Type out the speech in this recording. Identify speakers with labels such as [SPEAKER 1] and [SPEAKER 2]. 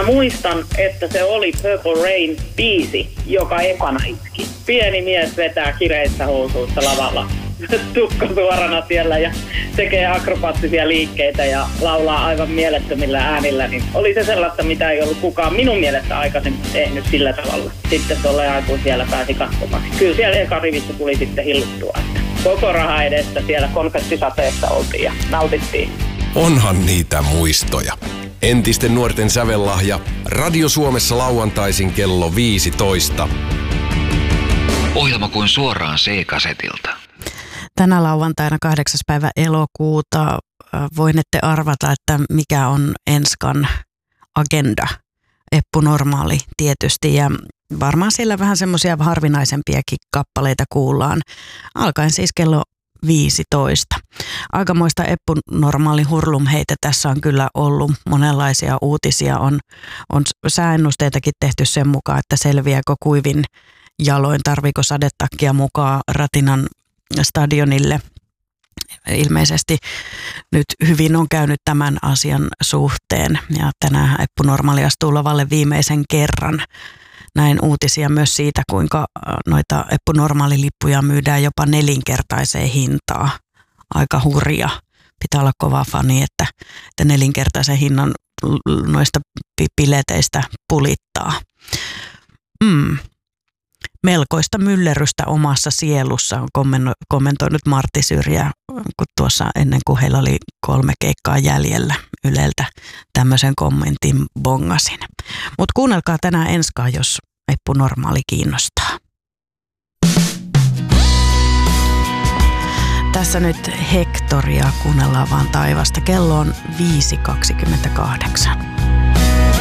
[SPEAKER 1] muistan, että se oli Purple Rain biisi, joka ekana iski. Pieni mies vetää kireissä housuissa lavalla. Tukka suorana siellä ja tekee akrobaattisia liikkeitä ja laulaa aivan mielettömillä äänillä, niin oli se sellaista, mitä ei ollut kukaan minun mielestä aikaisemmin tehnyt sillä tavalla. Sitten tuolle aikuin siellä pääsi katsomaan. Kyllä siellä eka rivissä tuli sitten hilluttua, että koko raha edestä siellä konfettisateessa oltiin ja nautittiin.
[SPEAKER 2] Onhan niitä muistoja. Entisten nuorten sävellahja. Radio Suomessa lauantaisin kello 15.
[SPEAKER 3] Ohjelma kuin suoraan C-kasetilta.
[SPEAKER 4] Tänä lauantaina 8. päivä elokuuta voinette arvata, että mikä on Enskan agenda. Eppu Normaali tietysti ja varmaan siellä vähän semmoisia harvinaisempiakin kappaleita kuullaan. Alkaen siis kello 15. Aikamoista Eppu Normaali hurlumheitä tässä on kyllä ollut. Monenlaisia uutisia on sääennusteitakin tehty sen mukaan, että selviääkö kuivin jaloin, tarviiko sadetakkia mukaan Ratinan stadionille. Ilmeisesti nyt hyvin on käynyt tämän asian suhteen ja tänään Eppu Normaali astuu lavalle viimeisen kerran. Näin uutisia myös siitä, kuinka noita Eppu Normaali-lippuja myydään jopa 4-kertaiseen hintaan. Aika hurja. Pitää olla kova fani, että 4-kertaisen hinnan noista pileteistä pulittaa. Melkoista myllerrystä omassa sielussa on kommentoinut Martti Syrjä, kun tuossa ennen kuin heillä oli 3 keikkaa jäljellä Yleltä tämmöisen kommentin bongasin. Mutta kuunnelkaa tänään Enskaa, jos Eppu Normaali kiinnostaa. Tässä nyt Hektoria, kuunnellaan vaan taivasta. Kello on 5.28.